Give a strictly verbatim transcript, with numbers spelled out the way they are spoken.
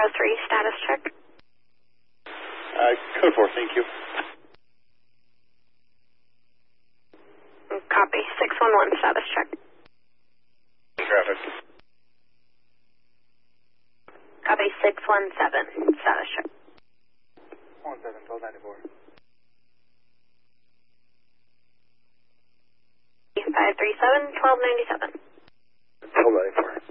zero three, status check. Uh, code four, thank you. Copy, six one one, status check. Traffic. Copy, six one seven, status check. one seven, twelve ninety-four. five three seven, twelve ninety-seven. twelve ninety-four.